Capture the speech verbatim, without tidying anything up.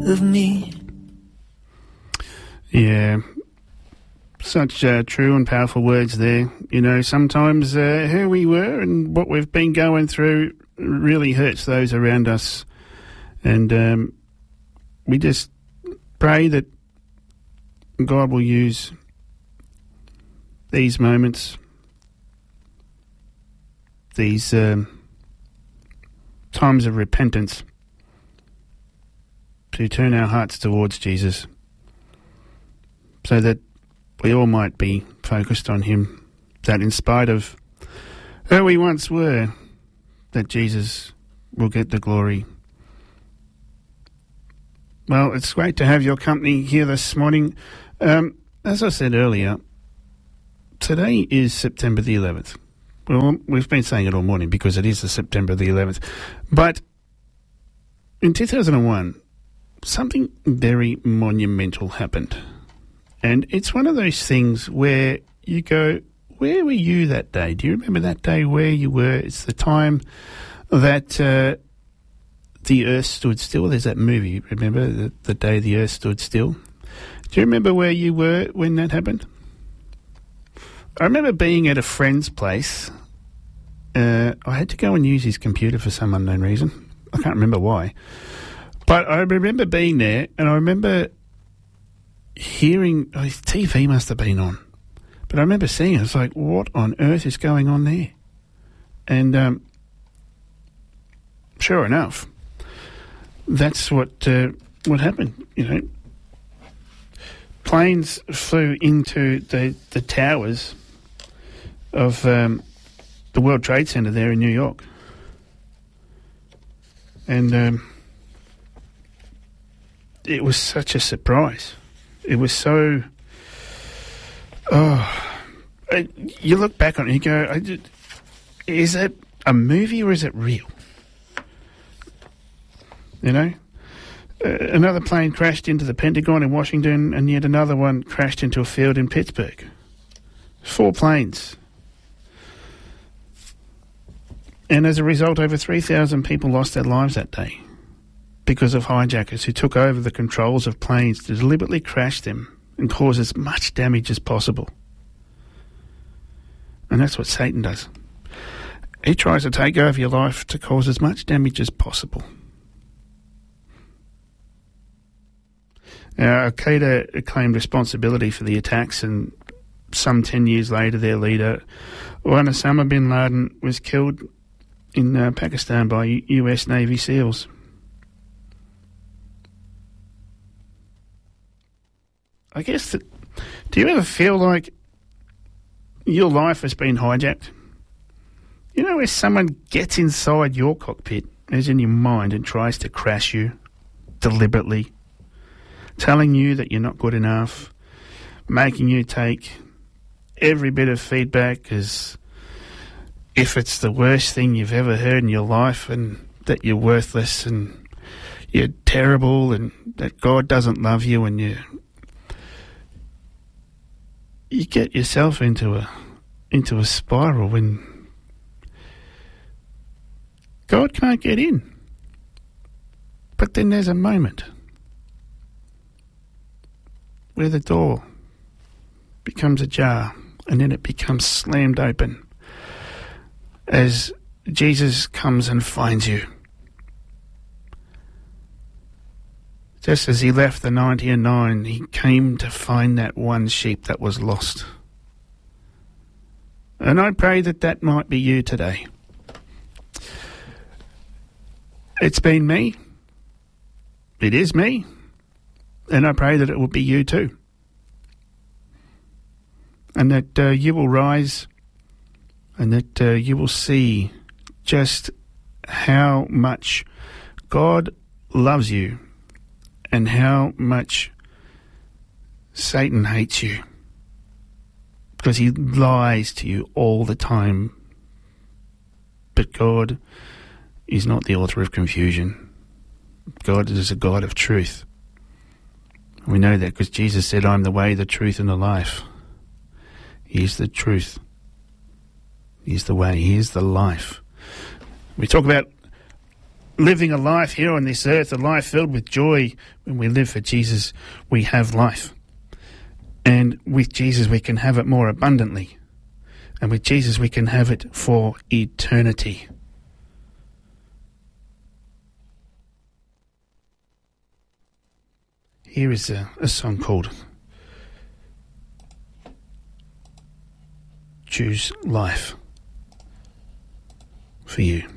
of me. Yeah, such uh, true and powerful words there. You know, sometimes uh, who we were and what we've been going through really hurts those around us. And um, we just pray that God will use these moments, these um, times of repentance, to turn our hearts towards Jesus, so that we all might be focused on him, that in spite of who we once were, that Jesus will get the glory. Well, it's great to have your company here this morning. Um, as I said earlier, today is September the eleventh. Well, we've been saying it all morning because it is the September the eleventh. But in two thousand one, something very monumental happened. And it's one of those things where you go, where were you that day? Do you remember that day where you were? It's the time that uh, the earth stood still. There's that movie, remember, the, the day the earth stood still? Do you remember where you were when that happened? I remember being at a friend's place. Uh, I had to go and use his computer for some unknown reason. I can't remember why. But I remember being there, and I remember hearing, oh, his T V must have been on. But I remember seeing it. It's like, what on earth is going on there? And um, sure enough, that's what uh, what happened. You know, planes flew into the, the towers of um, the World Trade Center there in New York. And um, it was such a surprise. It was so... Oh, you look back on it and you go, I did, is that a movie or is it real? You know? Uh, another plane crashed into the Pentagon in Washington, and yet another one crashed into a field in Pittsburgh. Four planes. And as a result, over three thousand people lost their lives that day because of hijackers who took over the controls of planes to deliberately crash them and cause as much damage as possible. And that's what Satan does. He tries to take over your life to cause as much damage as possible. Now, Al-Qaeda claimed responsibility for the attacks, and some ten years later, their leader, Osama bin Laden, was killed in uh, Pakistan by U S Navy SEALs. I guess that, do you ever feel like your life has been hijacked? You know, where someone gets inside your cockpit, as in your mind, and tries to crash you deliberately, telling you that you're not good enough, making you take every bit of feedback as if it's the worst thing you've ever heard in your life, and that you're worthless and you're terrible and that God doesn't love you, and you you get yourself into a into a spiral when God can't get in. But then there's a moment where the door becomes ajar, and then it becomes slammed open as Jesus comes and finds you. Just as he left the ninety and nine, he came to find that one sheep that was lost. And I pray that that might be you today. It's been me. It is me. And I pray that it will be you too. And that uh, you will rise, and that uh, you will see just how much God loves you and how much Satan hates you, because he lies to you all the time. But God is not the author of confusion. God is a God of truth. We know that because Jesus said, I'm the way, the truth, and the life. He is the truth. He is the way. He is the life. We talk about living a life here on this earth, a life filled with joy. When we live for Jesus, we have life. And with Jesus, we can have it more abundantly. And with Jesus, we can have it for eternity. Here is a, a song called Choose Life for you.